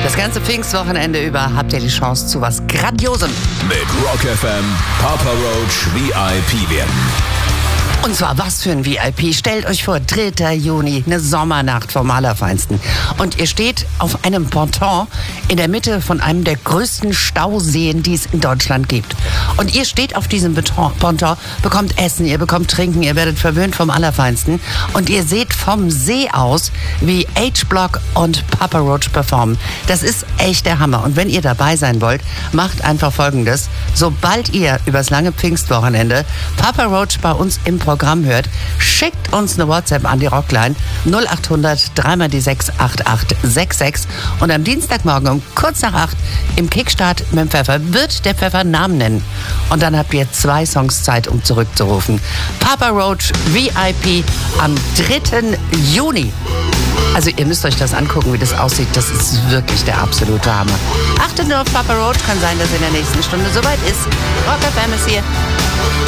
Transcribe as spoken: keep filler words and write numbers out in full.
Das ganze Pfingstwochenende über habt ihr die Chance zu was Grandiosem. Mit Rock F M Papa Roach V I P werden. Und zwar was für ein V I P. Stellt euch vor, dritter Juni, eine Sommernacht vom Allerfeinsten. Und ihr steht auf einem Ponton in der Mitte von einem der größten Stauseen, die es in Deutschland gibt. Und ihr steht auf diesem Beton, Ponton, bekommt Essen, ihr bekommt Trinken, ihr werdet verwöhnt vom Allerfeinsten. Und ihr seht vom See aus, wie H-Block und Papa Roach performen. Das ist echt der Hammer. Und wenn ihr dabei sein wollt, macht einfach Folgendes. Sobald ihr übers lange Pfingstwochenende Papa Roach bei uns im Programm hört, schickt uns eine WhatsApp an die Rockline null acht hundert drei mal die sechs acht acht sechs sechs und am Dienstagmorgen um kurz nach acht im Kickstart mit dem Pfeffer wird der Pfeffer einen Namen nennen. Und dann habt ihr zwei Songs Zeit, um zurückzurufen. Papa Roach V I P am dritten Juni. Also ihr müsst euch das angucken, wie das aussieht. Das ist wirklich der absolute Hammer. Achtet nur auf Papa Roach, kann sein, dass in der nächsten Stunde soweit ist. Rock F M ist hier.